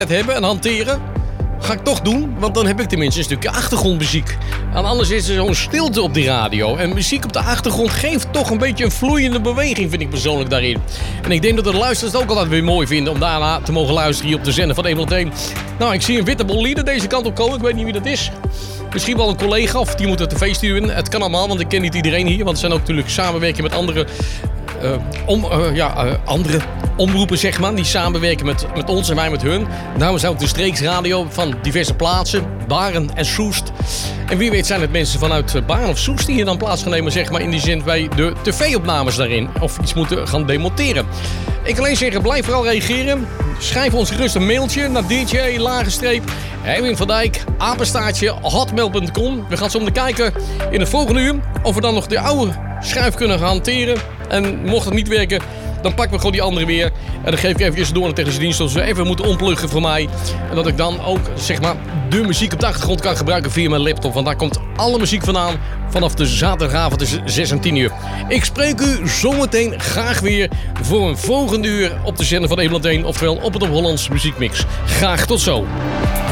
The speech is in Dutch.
hebben en hanteren. Ga ik toch doen, want dan heb ik tenminste een stukje achtergrondmuziek. En anders is er zo'n stilte op die radio. En muziek op de achtergrond geeft toch een beetje een vloeiende beweging, vind ik persoonlijk daarin. En ik denk dat de luisteraars het ook altijd weer mooi vinden om daarna te mogen luisteren hier op de zender van 101. Nou, ik zie een witte bolide deze kant op komen. Ik weet niet wie dat is. Misschien wel een collega of die moet het tv sturen. Het kan allemaal, want ik ken niet iedereen hier. Want het zijn ook natuurlijk samenwerken met andere omroepen, zeg maar, die samenwerken met ons en wij met hun. Daarom zijn ook de streeksradio van diverse plaatsen, Baren en Soest. En wie weet zijn het mensen vanuit Baren of Soest die hier dan plaats gaan nemen, zeg maar, in die zin bij de tv-opnames daarin. Of iets moeten gaan demonteren. Ik kan alleen zeggen, blijf vooral reageren. Schrijf ons gerust een mailtje naar DJ_Erwin van Dijk, hotmail.com. We gaan zo meteen kijken in het volgende uur of we dan nog de oude schuif kunnen gaan hanteren. En mocht het niet werken, dan pakken we gewoon die andere weer. En dan geef ik even door tegen zijn dienst dat ze even moeten onpluggen voor mij. En dat ik dan ook, zeg maar, de muziek op de achtergrond kan gebruiken via mijn laptop. Want daar komt alle muziek vandaan vanaf de zaterdagavond tussen 6 en 10 uur. Ik spreek u zometeen graag weer voor een volgende uur op de zender van 101. Oftewel op het Hollands Muziekmix. Graag tot zo.